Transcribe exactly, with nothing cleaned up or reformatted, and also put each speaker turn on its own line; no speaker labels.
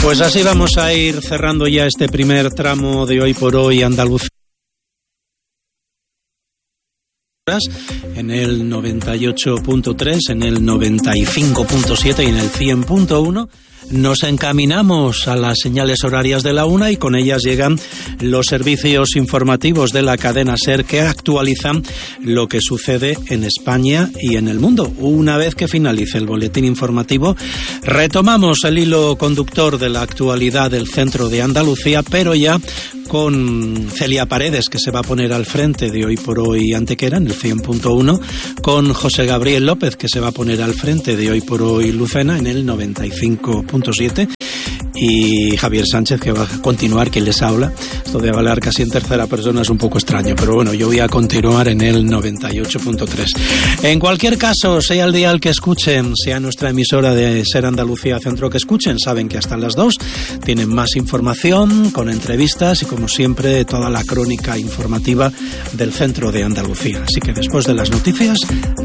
Pues así vamos a ir cerrando ya este primer tramo de Hoy por Hoy Andalucía. En el noventa y ocho punto tres, en el noventa y cinco punto siete y en el cien punto uno. Nos encaminamos a las señales horarias de la una y con ellas llegan los servicios informativos de la cadena SER que actualizan lo que sucede en España y en el mundo. Una vez que finalice el boletín informativo, retomamos el hilo conductor de la actualidad del centro de Andalucía, pero ya con Celia Paredes, que se va a poner al frente de Hoy por Hoy Antequera en el cien punto uno, con José Gabriel López, que se va a poner al frente de Hoy por Hoy Lucena en el noventa y cinco punto siete, y Javier Sánchez, que va a continuar, quien les habla. Esto de hablar casi en tercera persona es un poco extraño, pero bueno, yo voy a continuar en el noventa y ocho punto tres. En cualquier caso, sea el dial que escuchen, sea nuestra emisora de SER Andalucía Centro que escuchen, saben que hasta las dos tienen más información, con entrevistas y, como siempre, toda la crónica informativa del centro de Andalucía. Así que después de las noticias,